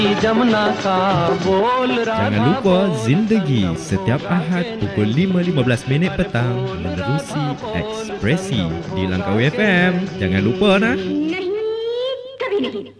Jangan lupa Zindagi setiap Ahad pukul 5.15 minit petang menerusi Ekspresi di Langkawi FM. Jangan lupa nah.